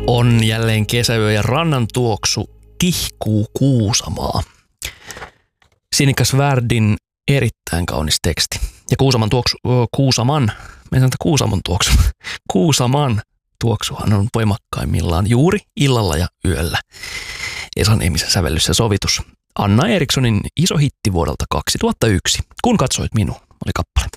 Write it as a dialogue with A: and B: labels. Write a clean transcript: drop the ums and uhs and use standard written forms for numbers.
A: On jälleen kesäyö ja rannan tuoksu tihkuu Kuusamaa. Sinikka Svärdin erittäin kaunis teksti. Ja Kuusaman tuoksuhan on voimakkaimmillaan juuri illalla ja yöllä. Esa Niemisen sävellys ja sovitus. Anna Erikssonin iso hitti vuodelta 2001. Kun katsoit minua, oli kappale.